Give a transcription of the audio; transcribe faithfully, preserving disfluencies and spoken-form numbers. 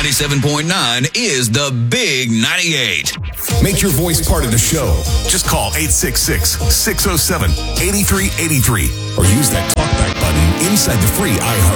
ninety-seven point nine is the Big ninety-eight. Make your voice part of the show. Just call eight six six, six oh seven, eight three eight three or use that talkback button inside the free iHeart